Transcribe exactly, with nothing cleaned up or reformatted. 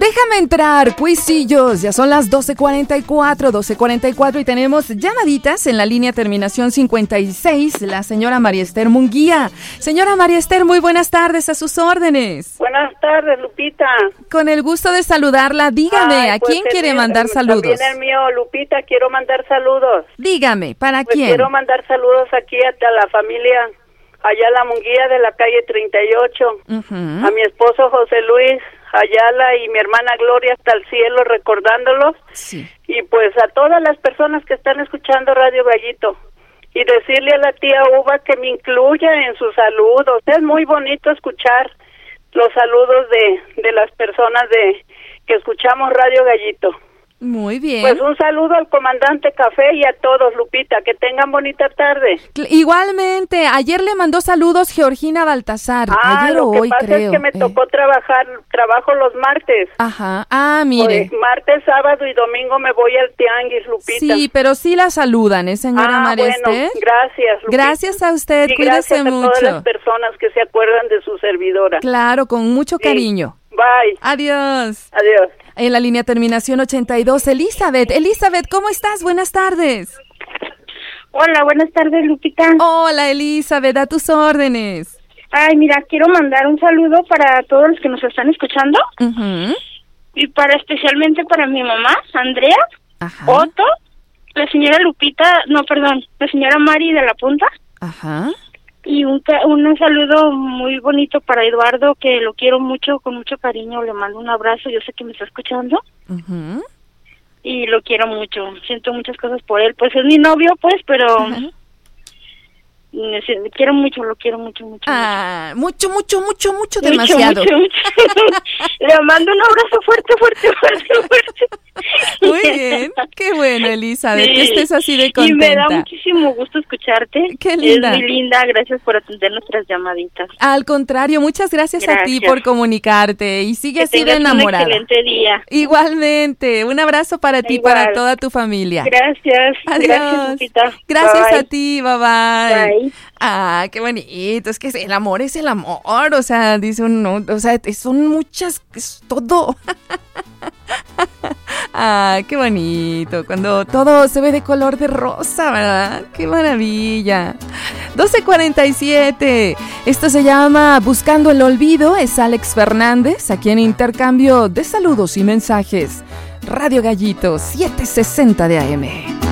Déjame entrar, cuisillos. Ya son las doce cuarenta y cuatro, doce cuarenta y cuatro y tenemos llamaditas en la línea terminación cincuenta y seis, la señora María Esther Munguía. Señora María Esther, muy buenas tardes, a sus órdenes. Buenas tardes, Lupita. Con el gusto de saludarla, dígame, Ay, ¿a pues quién quiere mío, mandar saludos? También el mío, Lupita, quiero mandar saludos. Dígame, ¿para pues quién? Quiero mandar saludos aquí a la familia Ayala Munguía de la calle treinta y ocho, uh-huh. A mi esposo José Luis Ayala y mi hermana Gloria hasta el cielo, recordándolos. Sí. Y pues a todas las personas que están escuchando Radio Gallito. Y decirle a la tía Uva que me incluya en sus saludos. Es muy bonito escuchar los saludos de, de las personas de que escuchamos Radio Gallito. Muy bien. Pues un saludo al comandante Café y a todos, Lupita, que tengan bonita tarde. Igualmente, ayer le mandó saludos Georgina Baltasar, ah, ayer o hoy creo. Lo que pasa es que me eh. tocó trabajar, trabajo los martes. Ajá, ah, mire. Pues, martes, sábado y domingo me voy al tianguis, Lupita. Sí, pero sí la saludan, ¿eh, señora ah, María bueno, Esther? gracias, Lupita. Gracias a usted, y cuídese gracias mucho. a todas las personas que se acuerdan de su servidora. Claro, con mucho sí. cariño. Bye. Adiós. Adiós. En la línea terminación ochenta y dos, Elizabeth. Elizabeth, ¿cómo estás? Buenas tardes. Hola, buenas tardes, Lupita. Hola, Elizabeth, a tus órdenes. Ay, mira, quiero mandar un saludo para todos los que nos están escuchando. Uh-huh. Y para especialmente para mi mamá, Andrea, Ajá. Otto, la señora Lupita, no, perdón, la señora Mari de la Punta. Ajá. Y un, un saludo muy bonito para Eduardo, que lo quiero mucho, con mucho cariño, le mando un abrazo, yo sé que me está escuchando. Uh-huh. Y lo quiero mucho, siento muchas cosas por él, pues es mi novio, pues, pero... Uh-huh. Le quiero mucho, lo quiero mucho, mucho. Ah, mucho, mucho, mucho, mucho, demasiado. Mucho, mucho, mucho. Le mando un abrazo fuerte, fuerte, fuerte, fuerte. Muy bien, qué bueno, Elizabeth, sí. Que estés así de contenta. Y me da muchísimo gusto escucharte. Qué linda. Es muy linda, gracias por atender nuestras llamaditas. Al contrario, muchas gracias, gracias. a ti por comunicarte y sigue que así de enamorada. Un excelente día. Igualmente, un abrazo para ti y para toda tu familia. Gracias. Adiós. Gracias, Lupita. Gracias bye. a ti, bye bye. Bye. Ah, qué bonito, es que el amor es el amor, o sea, dice uno, o sea, son muchas, es todo. Ah, qué bonito, cuando todo se ve de color de rosa, ¿verdad? Qué maravilla. doce cuarenta y siete, esto se llama Buscando el Olvido, es Alex Fernández, aquí en Intercambio de Saludos y Mensajes, Radio Gallito, setecientos sesenta de A M.